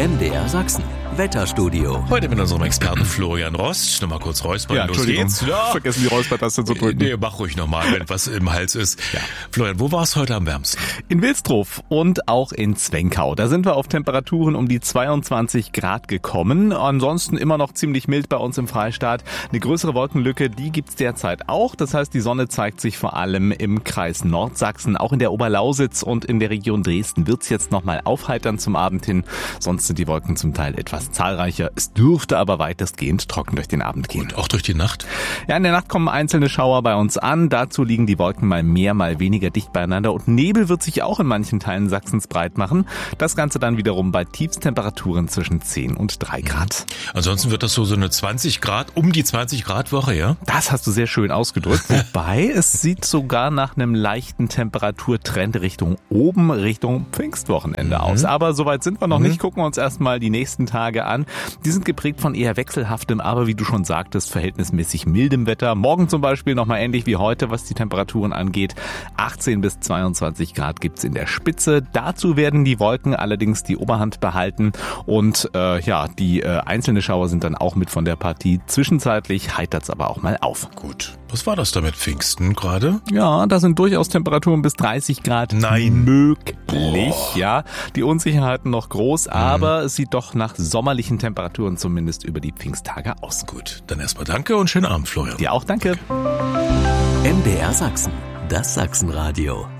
MDR Sachsen. Wetterstudio. Heute mit unserem Experten Florian Rost. Nochmal kurz räuspern, Ja, los geht's. Ja. Vergessen die Räuspertaste zu drücken. Nee, mach ruhig nochmal, wenn was im Hals ist. Ja. Florian, wo war es heute am wärmsten? In Wilsdruff und auch in Zwenkau. Da sind wir auf Temperaturen um die 22 Grad gekommen. Ansonsten immer noch ziemlich mild bei uns im Freistaat. Eine größere Wolkenlücke, die gibt's derzeit auch. Das heißt, die Sonne zeigt sich vor allem im Kreis Nordsachsen. Auch in der Oberlausitz und in der Region Dresden wird's jetzt nochmal aufheitern zum Abend hin. Sonst sind die Wolken zum Teil etwas zahlreicher. Es dürfte aber weitestgehend trocken durch den Abend gehen. Und auch durch die Nacht? Ja, in der Nacht kommen einzelne Schauer bei uns an. Dazu liegen die Wolken mal mehr, mal weniger dicht beieinander. Und Nebel wird sich auch in manchen Teilen Sachsens breit machen. Das Ganze dann wiederum bei Tiefstemperaturen zwischen 10 und 3 Grad. Ansonsten wird das so eine 20 Grad, um die 20 Grad Woche, ja? Das hast du sehr schön ausgedrückt. Wobei, es sieht sogar nach einem leichten Temperaturtrend Richtung oben, Richtung Pfingstwochenende aus. Aber soweit sind wir noch nicht. Gucken wir uns erstmal die nächsten Tage an. Die sind geprägt von eher wechselhaftem, aber wie du schon sagtest, verhältnismäßig mildem Wetter. Morgen zum Beispiel nochmal ähnlich wie heute, was die Temperaturen angeht. 18 bis 22 Grad gibt's in der Spitze. Dazu werden die Wolken allerdings die Oberhand behalten. Und die einzelnen Schauer sind dann auch mit von der Partie. Zwischenzeitlich heitert's aber auch mal auf. Gut. Was war das da mit Pfingsten gerade? Ja, da sind durchaus Temperaturen bis 30 Grad möglich. Ja, die Unsicherheiten noch groß, aber es sieht doch nach sommerlichen Temperaturen zumindest über die Pfingsttage aus. Gut, dann erstmal danke und schönen Abend, Florian. Dir auch danke. MDR Sachsen. Das Sachsenradio.